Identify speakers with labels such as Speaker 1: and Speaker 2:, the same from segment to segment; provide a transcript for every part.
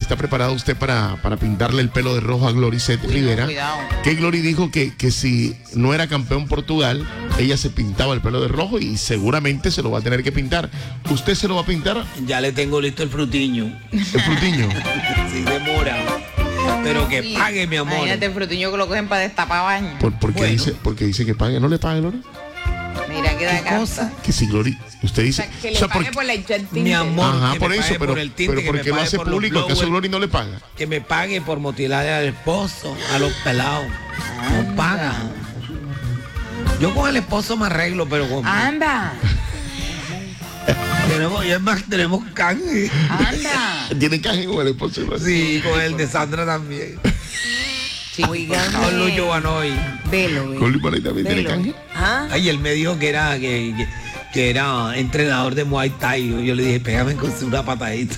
Speaker 1: ¿está preparado usted para pintarle el pelo de rojo a Gloricet Rivera?
Speaker 2: Cuidado.
Speaker 1: Que Glory dijo que si no era campeón Portugal, ella se pintaba el pelo de rojo y seguramente se lo va a tener que pintar. ¿Usted se lo va a pintar?
Speaker 3: Ya le tengo listo el frutiño.
Speaker 1: ¿El frutiño?
Speaker 3: Sí, demora. Pero que
Speaker 2: Sí.
Speaker 3: pague, mi amor.
Speaker 2: Imagínate el frutiño que lo cogen para destapar baño.
Speaker 1: Porque dice que pague. ¿No le pague, Glory?
Speaker 2: Mira que da
Speaker 3: cosa?
Speaker 2: carta.
Speaker 1: Que si Glory, usted
Speaker 2: O
Speaker 1: dice...
Speaker 2: sea, que
Speaker 1: o
Speaker 2: le
Speaker 1: sea,
Speaker 2: pague
Speaker 1: porque-
Speaker 2: por la echar tinte.
Speaker 3: Mi amor.
Speaker 1: Ajá,
Speaker 3: que
Speaker 1: por
Speaker 3: me
Speaker 1: eso,
Speaker 3: pague
Speaker 1: pero,
Speaker 3: por el tinte,
Speaker 1: pero
Speaker 3: que
Speaker 1: ¿por
Speaker 3: me
Speaker 1: qué lo
Speaker 3: pague
Speaker 1: hace
Speaker 3: por los
Speaker 1: público? ¿Acaso
Speaker 3: blowers,
Speaker 1: Glory no le paga?
Speaker 3: que me pague por motilar al esposo, a los pelados. No paga. Yo con el esposo me arreglo, pero con...
Speaker 2: Anda,
Speaker 3: Tenemos, y es más, tenemos canje.
Speaker 2: anda.
Speaker 1: ¿Tiene caje con el esposo?
Speaker 3: Sí, con el de Sandra también.
Speaker 2: Sí,
Speaker 4: Oigan,
Speaker 3: Con Lucho Banoy.
Speaker 4: velo,
Speaker 1: ¿Con Luis Manuel también tiene
Speaker 4: velo.
Speaker 1: canje?
Speaker 4: ¿Ah?
Speaker 3: Ay, él me dijo que era entrenador de Muay Thai. Yo le dije, pégame con una patadita.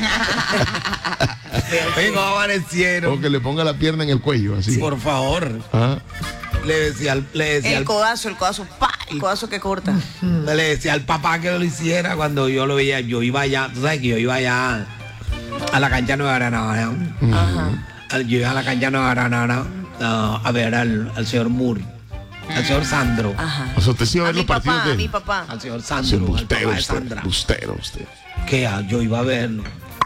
Speaker 3: Oye, ¿cómo
Speaker 1: O
Speaker 3: amanecieron?
Speaker 1: que le ponga la pierna en el cuello, así.
Speaker 3: Por favor.
Speaker 1: Ajá.
Speaker 3: Le decía
Speaker 4: El codazo, ¡pa! El codazo que corta.
Speaker 3: le decía al papá que lo hiciera cuando yo lo veía. Yo iba allá, tú sabes que yo iba allá a la cancha Nueva Granada.
Speaker 4: Ajá.
Speaker 3: Yo iba a la cancha Nueva Granada a ver al señor Moore, al señor Sandro.
Speaker 4: Ajá.
Speaker 1: O sea, usted sí va a
Speaker 4: A
Speaker 1: ver
Speaker 4: mi
Speaker 1: los partidos
Speaker 4: papá,
Speaker 1: de
Speaker 4: a mi
Speaker 1: él.
Speaker 4: papá.
Speaker 3: Al señor
Speaker 1: Sí,
Speaker 3: Sandro, al
Speaker 1: bustero
Speaker 3: papá de
Speaker 1: usted,
Speaker 3: Sandra.
Speaker 1: bustero usted.
Speaker 3: Que yo iba a verlo.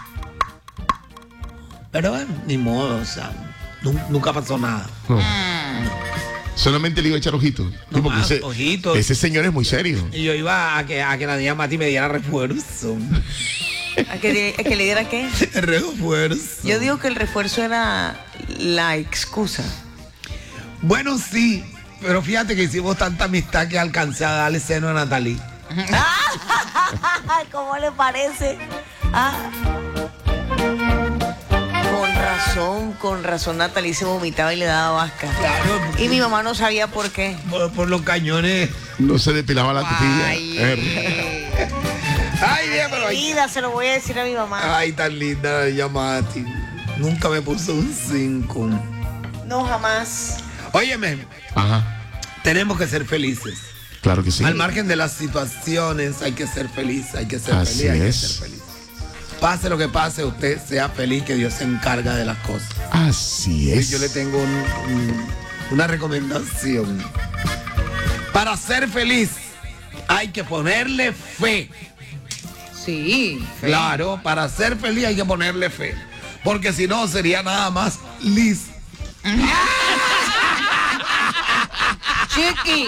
Speaker 3: Pero bueno, ni modo, o sea, nunca pasó nada.
Speaker 1: No. Solamente le iba a echar ojitos. Sí,
Speaker 3: No
Speaker 1: porque
Speaker 3: más, ojitos.
Speaker 1: ese señor es muy serio.
Speaker 3: Y yo iba a que la niña Mati me diera refuerzo.
Speaker 4: ¿A que le diera qué?
Speaker 3: Refuerzo.
Speaker 4: Yo digo que el refuerzo era la excusa.
Speaker 3: Bueno, sí, pero fíjate que hicimos tanta amistad que alcancé a darle seno a Natalie.
Speaker 4: ¿Cómo le parece? Ah. Con razón Natalie se vomitaba y le daba vasca.
Speaker 3: Claro,
Speaker 4: Y mi mamá no sabía por qué.
Speaker 3: por los cañones.
Speaker 1: No se depilaba la
Speaker 2: Ay,
Speaker 1: tetilla.
Speaker 3: Ay, bien, pero
Speaker 4: Vida, se lo voy a decir a mi mamá.
Speaker 3: ay, tan linda ella Mati. Nunca me puso un 5.
Speaker 4: No, jamás.
Speaker 3: Óyeme,
Speaker 1: Ajá.
Speaker 3: tenemos que ser felices.
Speaker 1: Claro que sí.
Speaker 3: Al margen de las situaciones, hay que ser feliz, hay que ser
Speaker 1: Así
Speaker 3: feliz, hay que
Speaker 1: es.
Speaker 3: ser feliz. Pase lo que pase, usted sea feliz, que Dios se encarga de las cosas.
Speaker 1: Así
Speaker 3: Y
Speaker 1: es.
Speaker 3: yo le tengo una recomendación. Para ser feliz, hay que ponerle fe.
Speaker 2: sí.
Speaker 3: Claro, para ser feliz hay que ponerle fe. Porque si no, sería nada más Liz.
Speaker 2: Chiqui.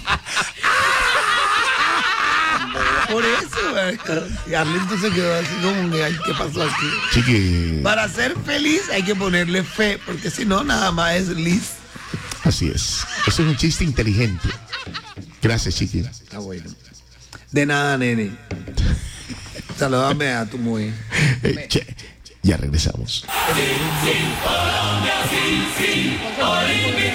Speaker 3: Por eso, y Arlito se quedó así como que, ay, ¿qué pasó aquí?
Speaker 1: Chiqui.
Speaker 3: Para ser feliz hay que ponerle fe, porque si no, nada más es Liz.
Speaker 1: Así es. Eso es un chiste inteligente. Gracias, Chiqui.
Speaker 3: Está bueno. De nada, nene. Saludame a tu mujer.
Speaker 1: Che, ya regresamos.
Speaker 5: Sin Colombia, sin Colombia.